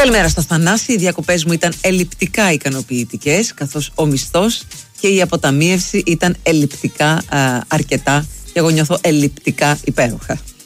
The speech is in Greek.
Καλημέρα στο Θανάση. Οι διακοπές μου ήταν ελλειπτικά ικανοποιητικές, καθώς ο μισθός και η αποταμίευση ήταν ελλειπτικά αρκετά και εγώ νιώθω ελλειπτικά υπέροχα.